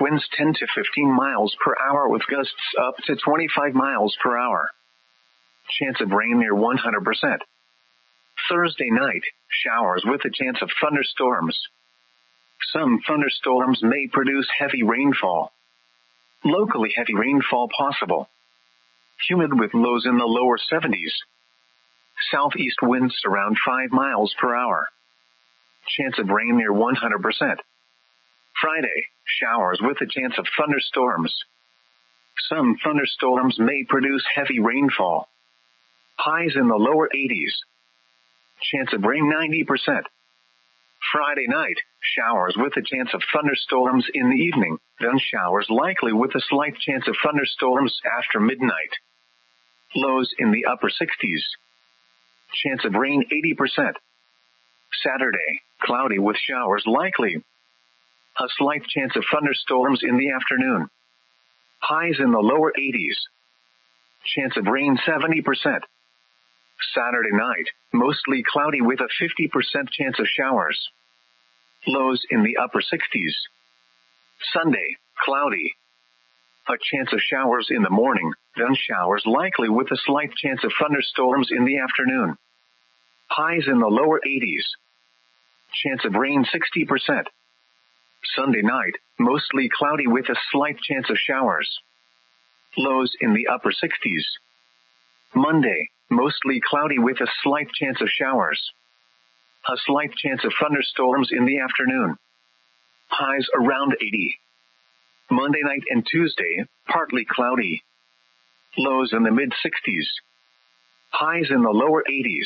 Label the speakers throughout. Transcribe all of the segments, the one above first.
Speaker 1: winds 10 to 15 miles per hour with gusts up to 25 miles per hour. Chance of rain near 100%. Thursday night, showers with a chance of thunderstorms. Some thunderstorms may produce heavy rainfall. Locally heavy rainfall possible. Humid with lows in the lower 70s. Southeast winds around 5 miles per hour. Chance of rain near 100%. Friday, showers with a chance of thunderstorms. Some thunderstorms may produce heavy rainfall. Highs in the lower 80s. Chance of rain 90%. Friday night, showers with a chance of thunderstorms in the evening, then showers likely with a slight chance of thunderstorms after midnight. Lows in the upper 60s. Chance of rain 80%. Saturday, cloudy with showers likely. A slight chance of thunderstorms in the afternoon. Highs in the lower 80s. Chance of rain 70%. Saturday night, mostly cloudy with a 50% chance of showers. Lows in the upper 60s. Sunday, cloudy. A chance of showers in the morning, then showers likely with a slight chance of thunderstorms in the afternoon. Highs in the lower 80s. Chance of rain 60%. Sunday night, mostly cloudy with a slight chance of showers. Lows in the upper 60s. Monday, mostly cloudy with a slight chance of showers. A slight chance of thunderstorms in the afternoon. Highs around 80. Monday night and Tuesday, partly cloudy. Lows in the mid-60s. Highs in the lower 80s.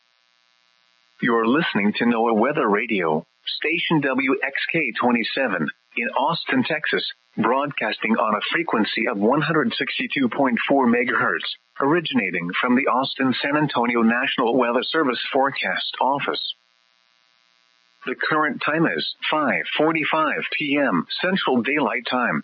Speaker 1: You're listening to NOAA Weather Radio, station WXK-27, in Austin, Texas, broadcasting on a frequency of 162.4 MHz, originating from the Austin-San Antonio National Weather Service Forecast Office. The current time is 5:45 p.m. Central Daylight Time.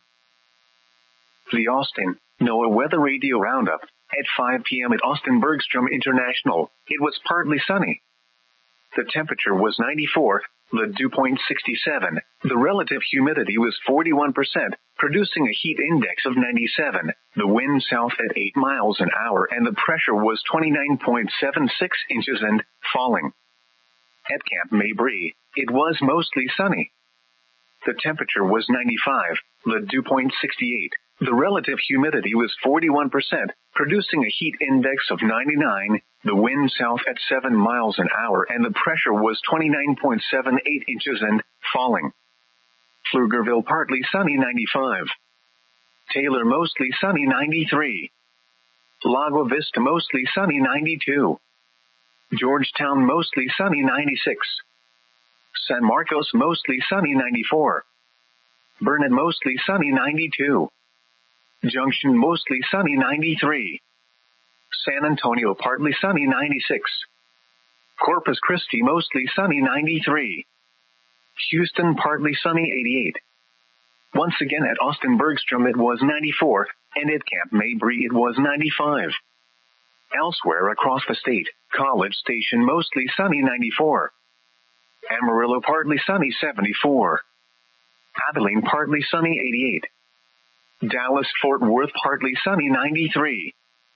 Speaker 1: The Austin NOAA Weather Radio Roundup. At 5 p.m. at Austin Bergstrom International, it was partly sunny. The temperature was 94, the dew point 67, the relative humidity was 41%, producing a heat index of 97, the wind south at 8 miles an hour, and the pressure was 29.76 inches and falling. At Camp Mabry, it was mostly sunny. The temperature was 95, the dew point 68, the relative humidity was 41%, producing a heat index of 99, the wind south at 7 miles an hour, and the pressure was 29.78 inches and falling. Pflugerville partly sunny 95. Taylor mostly sunny 93. Lago Vista mostly sunny 92. Georgetown mostly sunny 96. San Marcos mostly sunny 94. Burnet mostly sunny 92. Junction mostly sunny 93. San Antonio partly sunny 96. Corpus Christi mostly sunny 93. Houston partly sunny 88. Once again at Austin Bergstrom it was 94, and at Camp Mabry it was 95. Elsewhere across the state, College Station mostly sunny 94. Amarillo partly sunny 74. Abilene partly sunny 88. Dallas-Fort Worth partly sunny 93.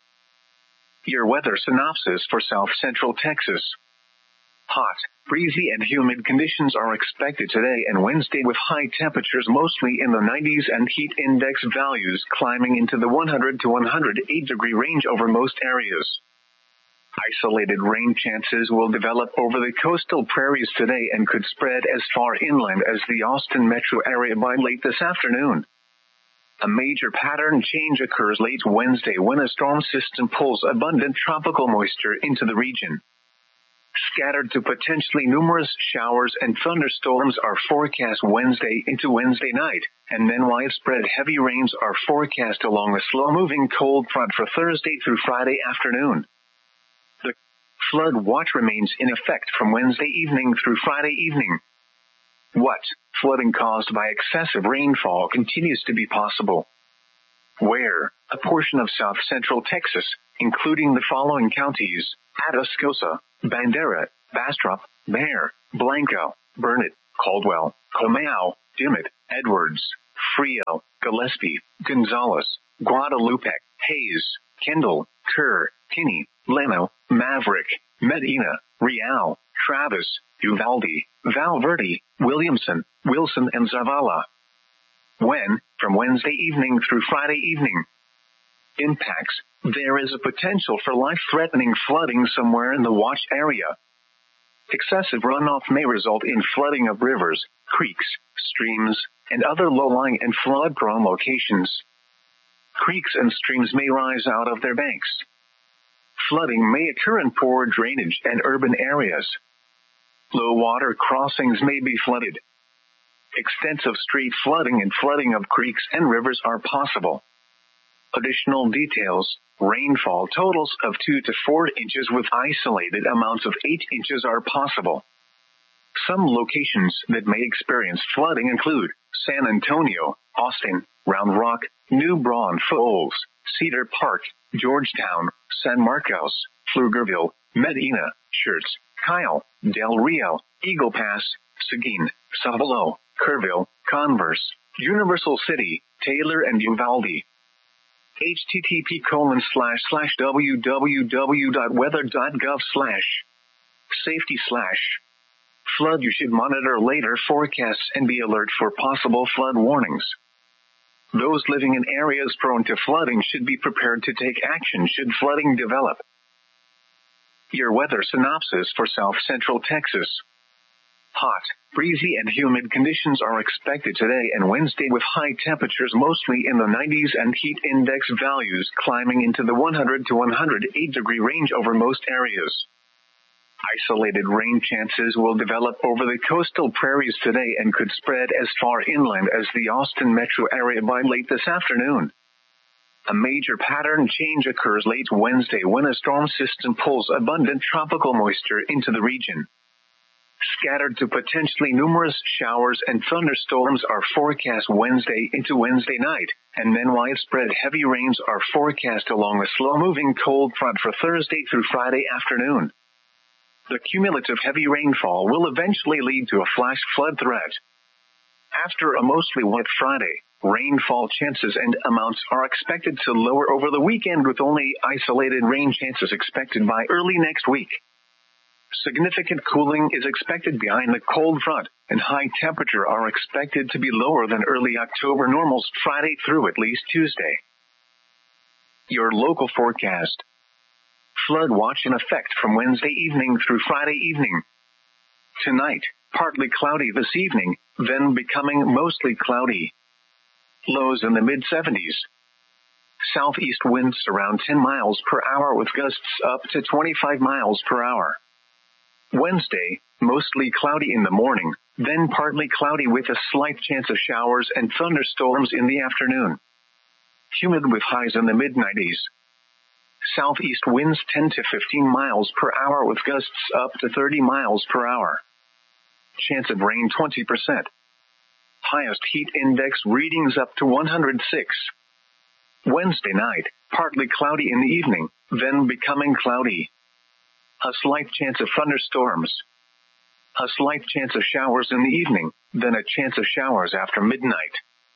Speaker 1: Your weather synopsis for South Central Texas. Hot, breezy and humid conditions are expected today and Wednesday with high temperatures mostly in the 90s and heat index values climbing into the 100 to 108 degree range over most areas. Isolated rain chances will develop over the coastal prairies today and could spread as far inland as the Austin metro area by late this afternoon. A major pattern change occurs late Wednesday when a storm system pulls abundant tropical moisture into the region. Scattered to potentially numerous showers and thunderstorms are forecast Wednesday into Wednesday night, and then widespread heavy rains are forecast along the slow-moving cold front for Thursday through Friday afternoon. The flood watch remains in effect from Wednesday evening through Friday evening. What? Flooding caused by excessive rainfall continues to be possible. Where? A portion of south central Texas, including the following counties: Atascosa, Bandera, Bastrop, Bexar, Blanco, Burnet, Caldwell, Comau, Dimmitt, Edwards, Frio, Gillespie, Gonzales, Guadalupe, Hayes, Kendall, Kerr, Kinney, Leno, Maverick, Medina, Real, Travis, Uvalde, Valverde, Williamson, Wilson and Zavala. When, from Wednesday evening through Friday evening. Impacts. There is a potential for life-threatening flooding somewhere in the watch area. Excessive runoff may result in flooding of rivers, creeks, streams, and other low-lying and flood-prone locations. Creeks and streams may rise out of their banks. Flooding may occur in poor drainage and urban areas. Low water crossings may be flooded. Extensive street flooding and flooding of creeks and rivers are possible. Additional details, rainfall totals of 2 to 4 inches with isolated amounts of 8 inches are possible. Some locations that may experience flooding include San Antonio, Austin, Round Rock, New Braunfels, Cedar Park, Georgetown, San Marcos, Pflugerville, Medina, Schertz, Kyle, Del Rio, Eagle Pass, Seguin, Savalo, Kerrville, Converse, Universal City, Taylor and Uvalde. http://www.weather.gov/safety/ flood. You should monitor later forecasts and be alert for possible flood warnings. Those living in areas prone to flooding should be prepared to take action should flooding develop. Your weather synopsis for South Central Texas. Hot, breezy and humid conditions are expected today and Wednesday with high temperatures mostly in the 90s and heat index values climbing into the 100 to 108 degree range over most areas. Isolated rain chances will develop over the coastal prairies today and could spread as far inland as the Austin metro area by late this afternoon. A major pattern change occurs late Wednesday when a storm system pulls abundant tropical moisture into the region. Scattered to potentially numerous showers and thunderstorms are forecast Wednesday into Wednesday night, and then widespread heavy rains are forecast along a slow-moving cold front for Thursday through Friday afternoon. The cumulative heavy rainfall will eventually lead to a flash flood threat. After a mostly wet Friday, rainfall chances and amounts are expected to lower over the weekend with only isolated rain chances expected by early next week. Significant cooling is expected behind the cold front, and high temperature are expected to be lower than early October normals Friday through at least Tuesday. Your local forecast. Flood watch in effect from Wednesday evening through Friday evening. Tonight, partly cloudy this evening, then becoming mostly cloudy. Lows in the mid-70s. Southeast winds around 10 miles per hour with gusts up to 25 miles per hour. Wednesday, mostly cloudy in the morning, then partly cloudy with a slight chance of showers and thunderstorms in the afternoon. Humid with highs in the mid-90s. Southeast winds 10 to 15 miles per hour with gusts up to 30 miles per hour. Chance of rain 20%. Highest heat index readings up to 106. Wednesday night, partly cloudy in the evening, then becoming cloudy. A slight chance of thunderstorms. A slight chance of showers in the evening, then a chance of showers after midnight.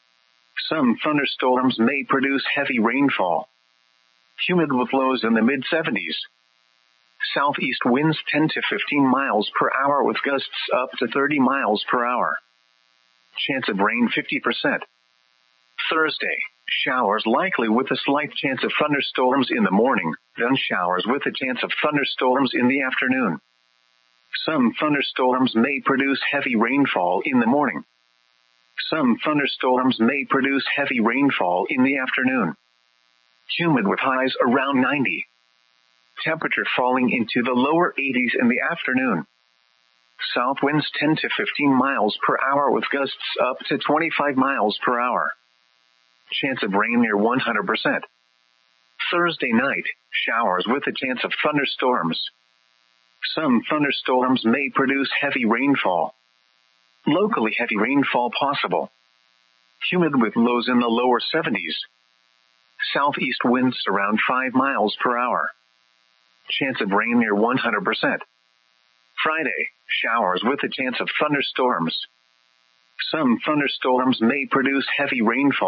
Speaker 1: Some thunderstorms may produce heavy rainfall. Humid with lows in the mid-70s. Southeast winds 10 to 15 miles per hour with gusts up to 30 miles per hour. Chance of rain 50%. Thursday, showers likely with a slight chance of thunderstorms in the morning, then showers with a chance of thunderstorms in the afternoon. Some thunderstorms may produce heavy rainfall in the morning. Some thunderstorms may produce heavy rainfall in the afternoon. Humid with highs around 90. Temperature falling into the lower 80s in the afternoon. South winds 10 to 15 miles per hour with gusts up to 25 miles per hour. Chance of rain near 100%. Thursday night, showers with a chance of thunderstorms. Some thunderstorms may produce heavy rainfall. Locally heavy rainfall possible. Humid with lows in the lower 70s. Southeast winds around 5 miles per hour. Chance of rain near 100%. Friday, showers with a chance of thunderstorms. Some thunderstorms may produce heavy rainfall.